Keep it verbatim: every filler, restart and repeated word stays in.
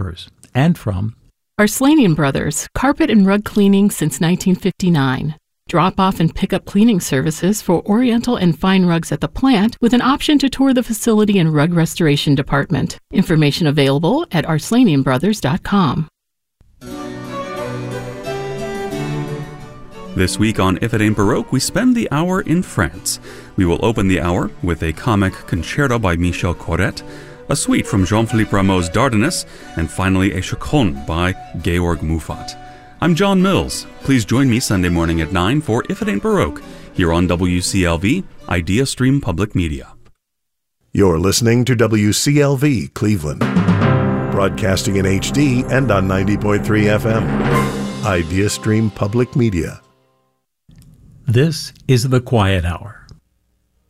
members. And from Arslanian Brothers, carpet and rug cleaning since nineteen fifty-nine. Drop-off and pick-up cleaning services for Oriental and fine rugs at the plant with an option to tour the facility and rug restoration department. Information available at arslanian brothers dot com. This week on If It Ain't Baroque, we spend the hour in France. We will open the hour with a comic concerto by Michel Corrette, a suite from Jean-Philippe Rameau's Dardanus, and finally a chaconne by Georg Muffat. I'm John Mills. Please join me Sunday morning at nine for If It Ain't Baroque, here on W C L V, Idea Stream Public Media. You're listening to W C L V Cleveland, broadcasting in H D and on ninety point three F M. Idea Stream Public Media. This is The Quiet Hour.